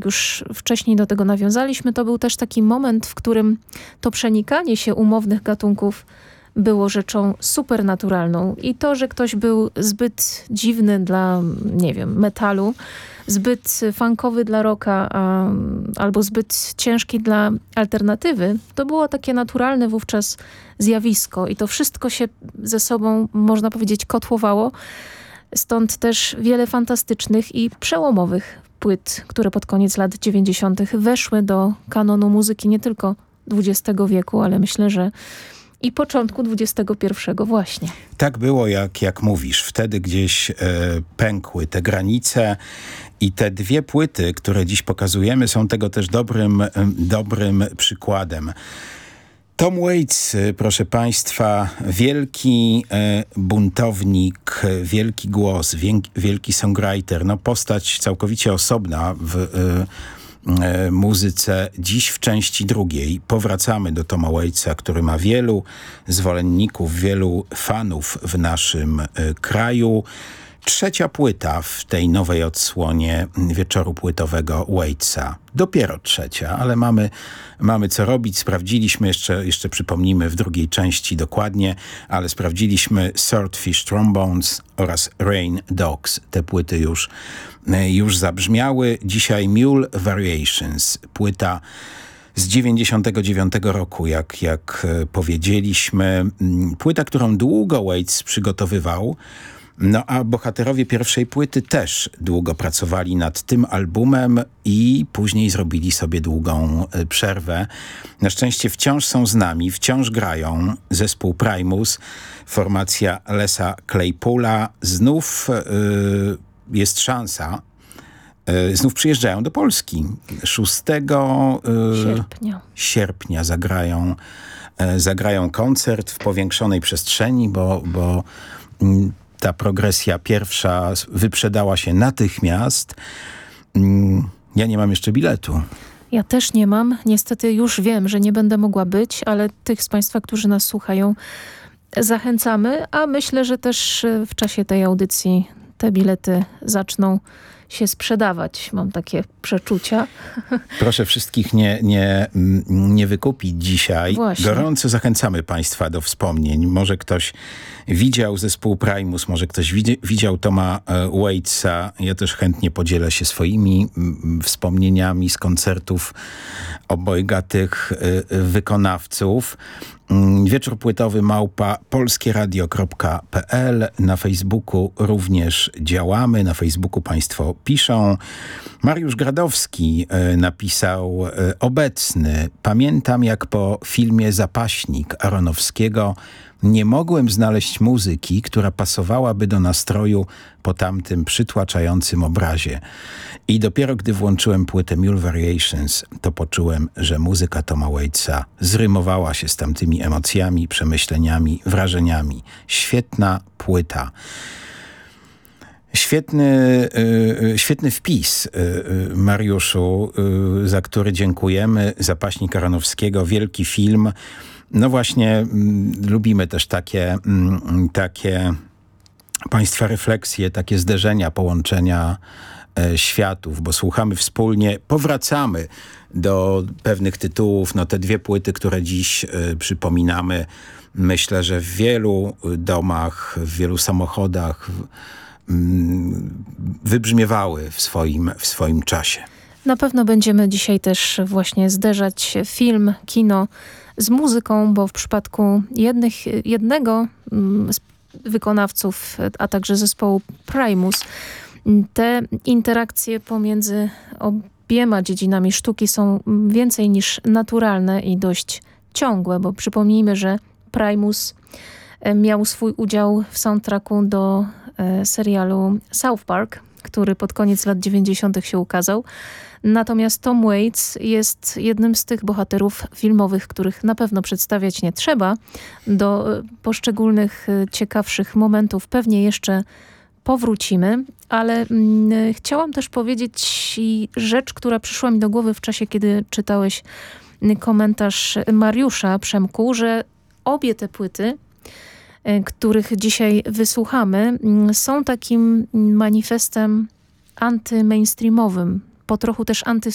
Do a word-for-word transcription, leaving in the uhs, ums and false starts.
już wcześniej do tego nawiązaliśmy, to był też taki moment, w którym to przenikanie się umownych gatunków było rzeczą supernaturalną. I to, że ktoś był zbyt dziwny dla, nie wiem, metalu, zbyt funkowy dla rocka, a, albo zbyt ciężki dla alternatywy, to było takie naturalne wówczas zjawisko i to wszystko się ze sobą, można powiedzieć, kotłowało. Stąd też wiele fantastycznych i przełomowych płyt, które pod koniec lat dziewięćdziesiątych weszły do kanonu muzyki nie tylko dwudziestego wieku, ale myślę, że i początku dwudziestego pierwszego właśnie. Tak było, jak, jak mówisz. Wtedy gdzieś e, pękły te granice i te dwie płyty, które dziś pokazujemy, są tego też dobrym, e, dobrym przykładem. Tom Waits, proszę państwa, wielki e, buntownik, wielki głos, wielki, wielki songwriter, no postać całkowicie osobna w e, e, muzyce. Dziś w części drugiej powracamy do Toma Waitsa, który ma wielu zwolenników, wielu fanów w naszym e, kraju. Trzecia płyta w tej nowej odsłonie wieczoru płytowego Waitsa. Dopiero trzecia, ale mamy, mamy co robić. Sprawdziliśmy, jeszcze, jeszcze przypomnimy w drugiej części dokładnie, ale sprawdziliśmy Swordfish Trombones oraz Rain Dogs. Te płyty już, już zabrzmiały. Dzisiaj Mule Variations, płyta z dziewięćdziesiątego dziewiątego roku, jak, jak powiedzieliśmy. Płyta, którą długo Waits przygotowywał. No a bohaterowie pierwszej płyty też długo pracowali nad tym albumem i później zrobili sobie długą y, przerwę. Na szczęście wciąż są z nami, wciąż grają. Zespół Primus, formacja Lesa Claypoola. Znów y, jest szansa. Y, znów przyjeżdżają do Polski. szóstego y, sierpnia. sierpnia zagrają, y, zagrają koncert w powiększonej przestrzeni, bo... bo y, ta progresja pierwsza wyprzedała się natychmiast. Ja nie mam jeszcze biletu. Ja też nie mam. Niestety już wiem, że nie będę mogła być, ale tych z państwa, którzy nas słuchają, zachęcamy, a myślę, że też w czasie tej audycji te bilety zaczną się sprzedawać. Mam takie przeczucia. Proszę wszystkich nie, nie, nie wykupić dzisiaj. Właśnie. Gorąco zachęcamy państwa do wspomnień. Może ktoś widział zespół Primus, może ktoś widzi, widział Toma e, Waitsa. Ja też chętnie podzielę się swoimi m, wspomnieniami z koncertów obojga tych e, wykonawców. Wieczór płytowy małpa polskieradio kropka pe el. Na Facebooku również działamy. Na Facebooku państwo piszą. Mariusz Gradowski e, napisał e, obecny. Pamiętam, jak po filmie Zapaśnik Aronowskiego nie mogłem znaleźć muzyki, która pasowałaby do nastroju po tamtym przytłaczającym obrazie. I dopiero gdy włączyłem płytę Mule Variations, to poczułem, że muzyka Toma Waitsa zrymowała się z tamtymi emocjami, przemyśleniami, wrażeniami. Świetna płyta. Świetny, y, świetny wpis, y, y, Mariuszu, y, za który dziękujemy. Zapaśnik Aronowskiego, wielki film. No właśnie, mm, lubimy też takie, mm, takie państwa refleksje, takie zderzenia, połączenia e, światów, bo słuchamy wspólnie, powracamy do pewnych tytułów. No te dwie płyty, które dziś e, przypominamy, myślę, że w wielu domach, w wielu samochodach w, mm, wybrzmiewały w swoim, w swoim czasie. Na pewno będziemy dzisiaj też właśnie zderzać film, kino z muzyką, bo w przypadku jednych, jednego z wykonawców, a także zespołu Primus, te interakcje pomiędzy obiema dziedzinami sztuki są więcej niż naturalne i dość ciągłe, bo przypomnijmy, że Primus miał swój udział w soundtracku do e, serialu South Park, który pod koniec lat dziewięćdziesiątych się ukazał. Natomiast Tom Waits jest jednym z tych bohaterów filmowych, których na pewno przedstawiać nie trzeba. Do poszczególnych ciekawszych momentów pewnie jeszcze powrócimy, ale mm, chciałam też powiedzieć rzecz, która przyszła mi do głowy w czasie, kiedy czytałeś komentarz Mariusza, Przemku, że obie te płyty, których dzisiaj wysłuchamy, są takim manifestem antymainstreamowym, po trochu też anty,